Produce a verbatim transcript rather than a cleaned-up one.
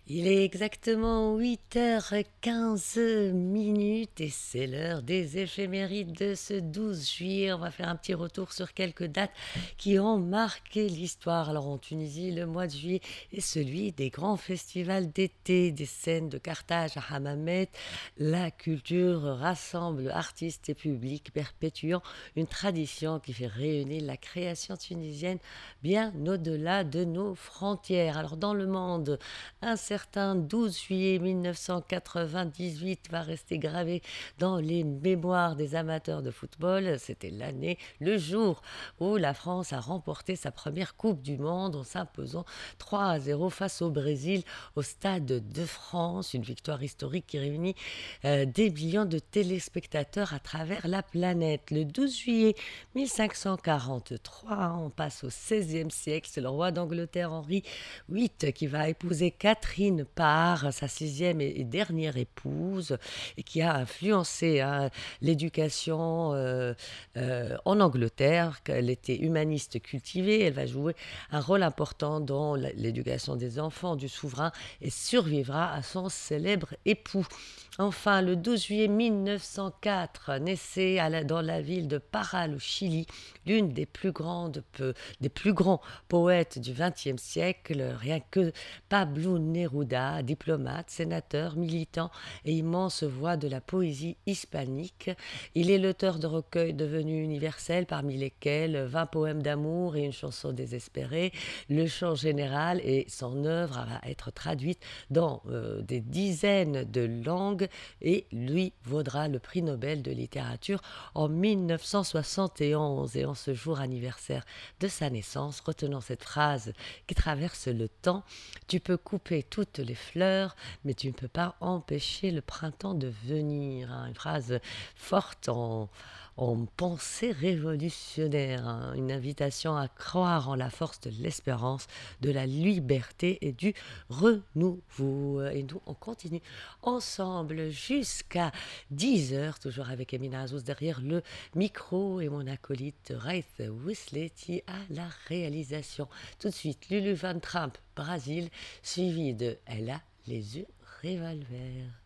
Il est exactement huit heures quinze minutes et c'est l'heure des éphémérides de ce douze juillet. On va faire un petit retour sur quelques dates qui ont marqué l'histoire. Alors en Tunisie, le mois de juillet est celui des grands festivals d'été, des scènes de Carthage à Hammamet. La culture rassemble artistes et publics, perpétuant une tradition qui fait rayonner la création tunisienne bien au-delà de nos frontières. Alors dans le monde, un certain douze juillet mille neuf cent quatre-vingt-dix-huit va rester gravé dans les mémoires des amateurs de football. C'était l'année, le jour où la France a remporté sa première Coupe du Monde en s'imposant trois à zéro face au Brésil au Stade de France. Une victoire historique qui réunit euh, des millions de téléspectateurs à travers la planète. Le douze juillet mille cinq cent quarante-trois, on passe au seizième siècle. C'est le roi d'Angleterre Henri huit qui va épouser Catherine Parr, sa sixième et dernière épouse, et qui a influencé hein, l'éducation euh, euh, en Angleterre. Elle était humaniste cultivée, elle va jouer un rôle important dans l'éducation des enfants du souverain et survivra à son célèbre époux. Enfin, le douze juillet mille neuf cent quatre, naissait à la- dans la ville de Parral au Chili l'une des plus grandes, peu- des plus grands poètes du vingtième siècle, rien que Pablo Neruda, diplomate, sénateur, militant et immense voix de la poésie hispanique. Il est l'auteur de recueils devenus universels, parmi lesquels vingt poèmes d'amour et une chanson désespérée, Le chant général, et son œuvre va être traduite dans euh, des dizaines de langues et lui vaudra le prix Nobel de littérature en mille neuf cent soixante et onze. Et en ce jour anniversaire de sa naissance, retenons cette phrase qui traverse le temps: tu peux couper toutes les fleurs, mais tu ne peux pas empêcher le printemps de venir. Hein. Une phrase forte en, en pensée révolutionnaire, hein. Une invitation à croire en la force de l'espérance, de la liberté et du renouveau. Et nous, on continue ensemble jusqu'à dix heures, toujours avec Emina Azouz derrière le micro et mon acolyte Raith Wisleti à la réalisation. Tout de suite, Lulu Van Trump, Brésil, suivi de Elle a les yeux revolver.